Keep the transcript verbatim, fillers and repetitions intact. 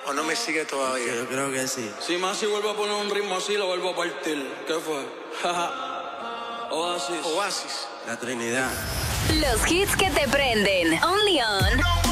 ¿O no me sigue todavía? Yo creo que sí. Si más si vuelvo a poner un ritmo así, lo vuelvo a partir. ¿Qué fue? Oasis. Oasis. La Trinidad. Los hits que te prenden. Only on